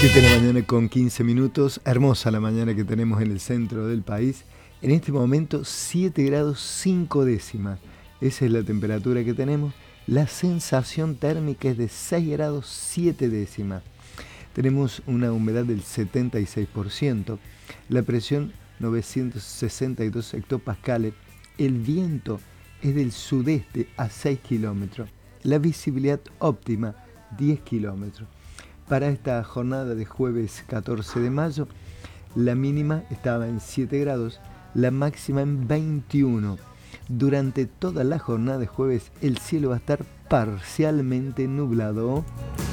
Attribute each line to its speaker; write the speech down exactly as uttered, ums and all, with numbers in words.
Speaker 1: siete de la mañana con quince minutos, hermosa la mañana que tenemos en el centro del país. En este momento siete grados cinco décimas, esa es la temperatura que tenemos. La sensación térmica es de seis grados siete décimas. Tenemos una humedad del setenta y seis por ciento, la presión novecientos sesenta y dos hectopascales, el viento es del sudeste a seis kilómetros, la visibilidad óptima diez kilómetros. Para esta jornada de jueves catorce de mayo, la mínima estaba en siete grados, la máxima en veintiuno. Durante toda la jornada de jueves, el cielo va a estar parcialmente nublado.